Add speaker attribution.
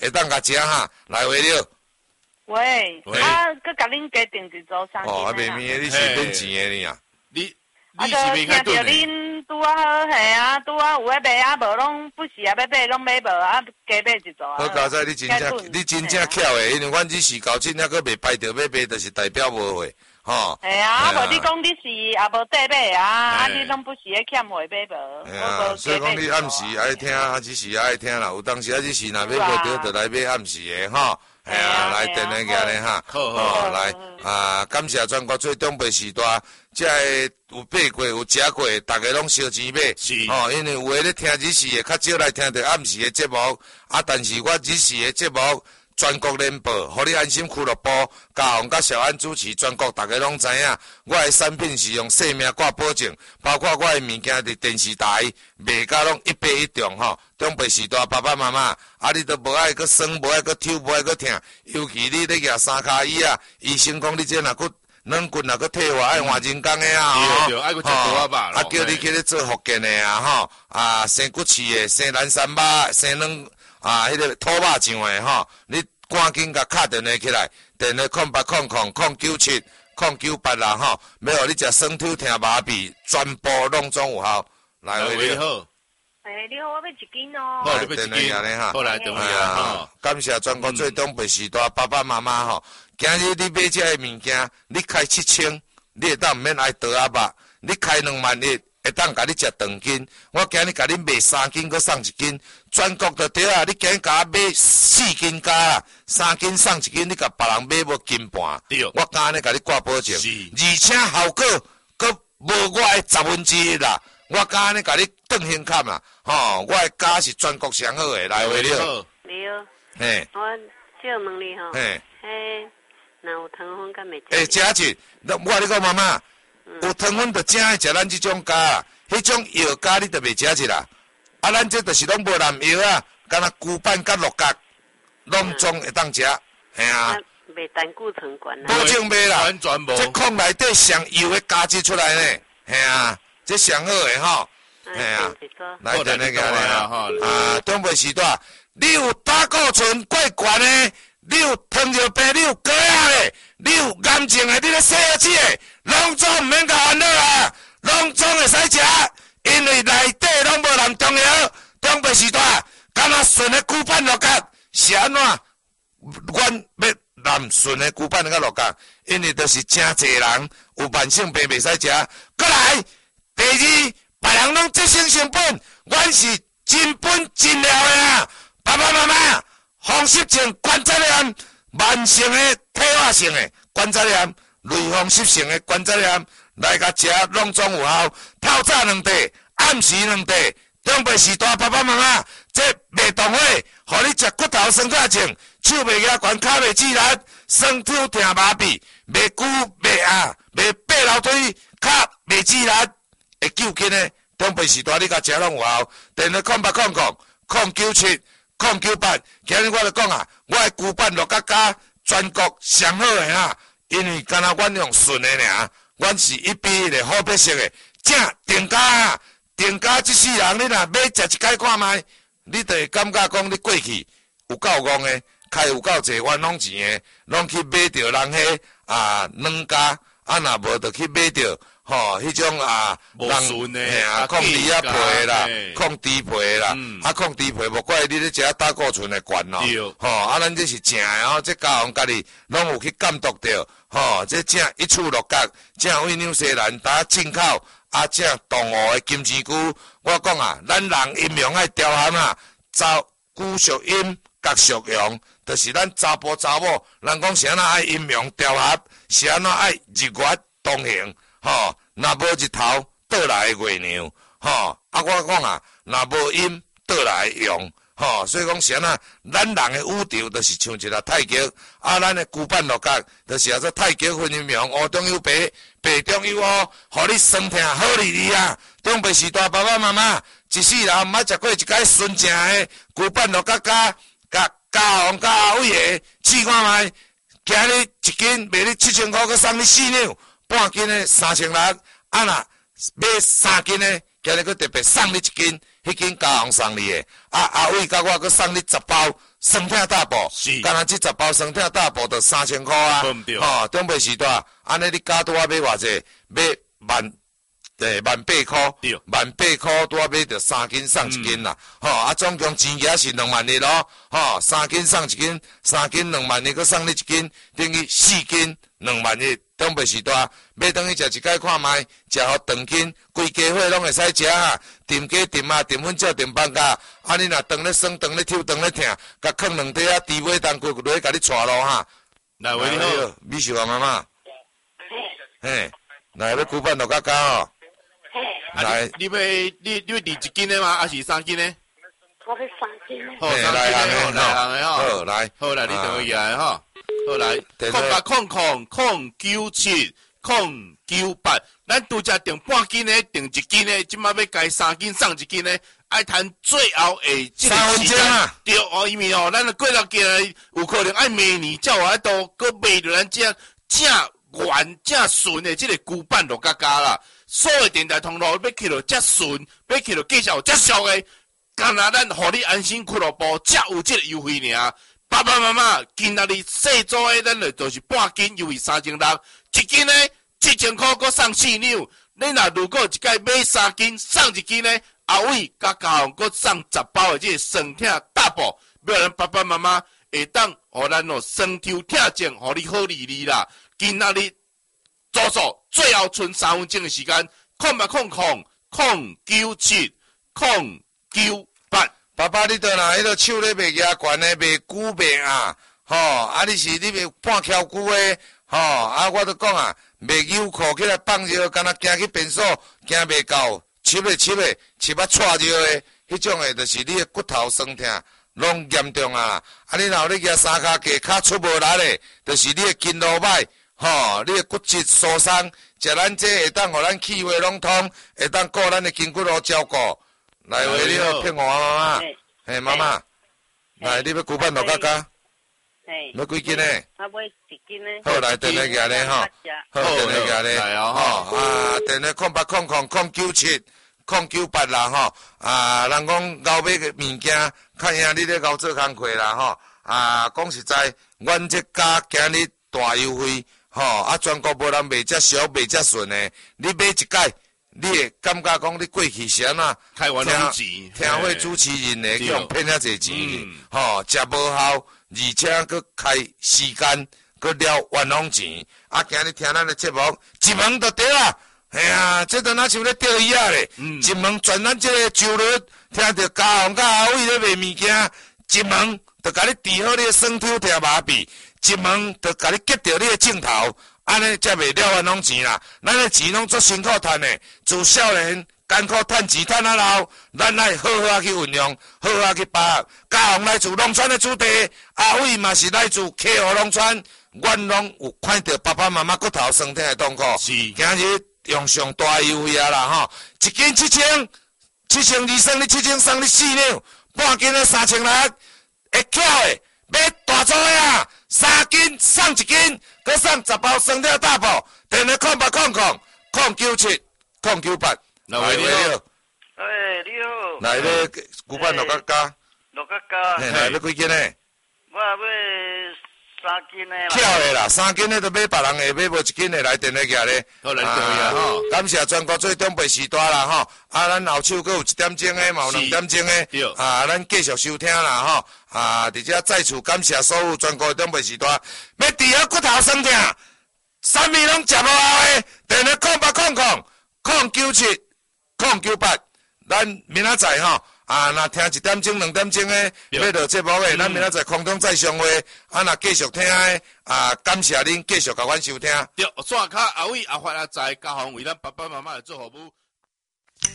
Speaker 1: 会当甲食哈，来话了。
Speaker 2: 喂，佮甲恁家订一组3斤
Speaker 1: 哦，啊，卖面的你是免钱的你啊？
Speaker 3: 你是
Speaker 2: 就
Speaker 3: 袂较
Speaker 2: 听着
Speaker 3: 准的。
Speaker 2: 恁拄啊好嘿啊，拄啊有咧卖啊，无拢不是啊，要买拢买无啊，加买一组啊。
Speaker 1: 好佳哉，你真正巧的，因为阮只是搞真还佫袂排着要买，就是代表无货，吼。
Speaker 2: 哎呀，啊无你讲你是也无得买啊，啊你拢不是咧欠货买无。
Speaker 1: 哎呀，所以讲你暗时爱听，啊只是爱听啦，有当时啊只是若买无着，就来买暗时的吼。哎呀，来电来个咧哈，来啊！感谢全国最中北时代，这有买过有食过，大家拢烧钱买。
Speaker 3: 是
Speaker 1: 哦，因为有诶咧听日时的，较少来听着暗时的节目，啊，但是我日时的节目全国联播，互你安心俱乐部，嘉宏甲小安主持，全国大家拢知影，我的产品是用生命挂保证，包括我的物件伫电视台卖甲拢一百一中吼。中北时代爸爸妈妈，啊，你都无爱去酸，无爱去抽，无爱去疼，尤其你咧举3骹椅啊，医生讲你这若去软骨若去退化，爱换人工的啊，
Speaker 3: 对，爱去食多啊吧，
Speaker 1: 啊，叫你去咧做福建的啊，吼，啊，生骨刺的，生南山肉，生软啊，迄个土肉酱的吼，你赶紧甲敲电话起来，电话0800097098啦吼，要互你食酸抽疼麻痹，全部拢总有效，来回
Speaker 3: 好。
Speaker 2: 你好，我要1斤哦。
Speaker 3: 好，你要1斤，好来，等下哈。
Speaker 1: 感谢全国最东北时代爸爸妈妈吼，今日你买这个物件，你开7000，你会当毋免挨倒啊肉，你开20100，会当甲你食长斤。我今日甲你卖3斤，佮送1斤，全国就对啊！你今日甲我买4斤加啊，3斤送1斤，你甲别人买无斤半。
Speaker 3: 对，
Speaker 1: 我今日甲你挂保证，而且效果佮无我的1/10啦。我今日甲你转现看啦，吼，我的价是全国上好的，来回了。
Speaker 4: 你好，
Speaker 1: 嘿，
Speaker 4: 我借问你吼，
Speaker 1: 嘿，
Speaker 4: 若有糖分敢袂
Speaker 1: 食一，我你讲妈妈，有糖分就正爱食咱这种胶啦，迄种药胶你就袂食一啦。啊，咱这就是拢无蓝药啊，敢若猪板甲鹿角，拢总会当食，嘿啊。
Speaker 4: 袂胆固醇管啦。
Speaker 1: 保证袂啦，
Speaker 3: 完全无。
Speaker 1: 这矿内底上油的加质出来呢，嘿啊。这上好诶吼，嘿啊，来等那个啊，东北时代，你有胆固醇过悬诶，你有糖尿病，你有高压诶，你有癌症诶，你咧洗耳子诶，拢总毋免甲烦恼啊，拢总会使食，因为内底拢无含中药。东北时代，敢若纯诶猪板鹿角是安怎？阮要含纯诶猪板甲鹿角，因为就是真侪人有慢性病袂使食，过来。第二，别人拢节省成本，阮是真本真料的啊！爸爸妈妈，风湿症、关节炎、慢性的、退化性的关节炎、类风湿性的关节炎，来甲食拢总有效。透早2袋，暗时2袋，中北时代爸爸妈妈，这袂动火，互你食骨头酸痛症，手袂举悬，脚袂自力，酸痛疼麻痹，袂久袂压，袂爬楼梯，脚袂自力。会救紧的，东北时代你甲食拢有效。电话0800097098，今日我就讲啊，我的猪板鹿角加全国上好的啊，因为敢若阮用纯的尔，阮是一比1的好白色的，正定价啊，定价这世人你若买食一摆看卖，你就会感觉讲你过去有够戆的，开有够侪冤枉钱的，拢去买着人迄软价，啊若无就去买着。吼，迄种人嘿啊，抗低啊皮啦，抗低皮啦，抗低皮无怪你咧食胆固醇的悬咯，吼，咱这是正的哦，这嘉宏家己拢有去监督着，吼，这正一处鹿角，正为纽西兰打进口，正动物的金针菇，我讲啊，咱人阴阳爱调和啊，菇属阴，角属阳，就是咱查甫查某，人讲是安怎爱阴阳调和，是安怎爱日月同行。吼，若无日头倒来月亮，吼，我讲啊，若无阴倒来阳，吼，所以讲是安怎，咱人的宇宙就是像一个太极，咱的骨板鹿角就是说太极分阴阳，乌中有白，白中有乌，互你酸痛好利利啊！东北时代爸爸妈妈，一世人毋捌食过一摆纯正的骨板鹿角加红加阿伟的试看卖，今日1斤卖你7000块，佮送你4两。半斤的3600，若买3斤的，今日佮特别送你1斤，迄斤嘉宏送你的，阿伟甲我佮送你10包酸痛大补，干那这10包酸痛大补就3000块啊，吼，中北时代，安尼你加拄啊买偌济？买18000块，18000块拄啊买着3斤送1斤啦，吼，啊总共钱额是20000咯，吼，3斤送1斤，3斤20000，佮送你1斤，等于4斤20000。中北时代买等去食一摆看卖，食互长筋，规家伙拢会使食啊，炖鸡炖啊，炖粉饺炖放假，啊你若肠咧酸，肠咧抽，肠咧疼，甲放2块啊，猪尾蛋骨落去甲你带咯哈。
Speaker 3: 来，喂，你好，
Speaker 1: 米秀啊妈妈，嘿，来要骨板落甲哦。
Speaker 3: 来，你要1斤的吗？还是3斤的？
Speaker 4: 我要3斤的。
Speaker 3: 好，3斤的，来，
Speaker 1: 好来，
Speaker 3: 好来，你等我来哈。好来，08000998，咱拄则订半斤的，订1斤的，即马要改3斤送1斤的，爱谈最后的这个时间。对哦，因为哦，咱过落过来有可能爱明年才有法度，搁卖着咱正原正顺的这个旧版落加啦。所有电台通路要去到正顺，要去到介绍正俗的，干那咱互你安心俱乐部才有这个优惠尔。爸爸妈妈，今仔日细组的，咱就是半斤优惠36，1斤呢7000块，搁送4两。你若如果一届买3斤送1斤呢，后尾甲加上搁送10包的这个酸痛大补，要咱爸爸妈妈会当互咱酸痛痛症，互你好利利啦。今仔日做最后剩3分钟的时间，0800097098。
Speaker 1: 爸爸，你倒哪迄个手咧袂压悬的，袂久袂啊，吼，啊你袂半翘久的，吼，啊我都讲啊，袂扭裤起来放尿，敢若行去便所行袂到，切啊踹尿的，迄种的，就是你的骨头酸痛，拢严重啊！啊你若有咧举三骹架，骹出无力的，就是你的筋路歹，吼，你的骨质疏松，食咱这会当互咱气血拢通，会当顾咱的筋骨路照顾。来，喂，你好，骗我妈妈。嘿，妈妈，来，你要骨板落加加？要几斤呢？
Speaker 4: 我买1斤呢。
Speaker 1: 好，来，电话举咧吼，好，电话举咧，吼，啊，电话0800097098啦吼，啊，人讲熬买个物件，看兄你咧熬做工课啦吼，啊，讲实在，阮这家今日大优惠，吼，啊，全国无人卖遮俗，卖遮顺的，你买一届。你会感觉讲你过去是安怎？
Speaker 3: 开完拢钱，
Speaker 1: 听会主持人的叫骗遐济钱，吼，食无效，而且佮开时间，佮了冤枉钱。啊，今日听咱的节目，一问就对啦。哎呀，这都哪像咧钓鱼啊咧？一问全咱这个周日听着家红甲阿伟咧卖物件，一问就甲你治好你的酸痛痛麻痹，一问就甲你结着你的镜头。安尼才袂了冤枉钱啦，咱的钱拢做辛苦赚的，自少年艰苦赚钱赚啊老，咱来好好啊去运用，好好啊去把握。家宏来自农村的子弟，阿伟嘛是来自溪河农村，阮拢有看到爸爸妈妈骨头酸痛的痛苦。是，今日用上大优惠啊啦吼，1斤7000，7000送你7000，送你4两，半斤的3600，会巧的，买大组的啊，3斤送1斤。佮送10包酸痛大补，电话0800097098。来，喂，你好。
Speaker 5: 哎，你好。
Speaker 1: 来，咧骨板落加加。
Speaker 5: 落加加。
Speaker 1: 来，要几斤呢？
Speaker 5: 我要3斤的啦。
Speaker 1: 巧的啦，3斤的都买别人的，买无1斤的来电话举咧。
Speaker 3: 好，来电话吼。
Speaker 1: 感谢全国最中北时代啦吼，啊，咱后手佮有1点钟的，嘛有2点钟的，啊，咱继续收听啦吼，啊，伫遮再次感谢所有全国中北时代，要治好骨头酸痛，啥物拢食无效的，电话0800097098，咱明仔载吼。啊，若听1点钟、2点钟的，要落节目的，咱明仔载空中再相会。啊，若继续听的，啊，感谢恁继续甲阮收听。
Speaker 3: 对，线卡阿伟阿发阿财，嘉宏为咱爸爸妈妈来做服务。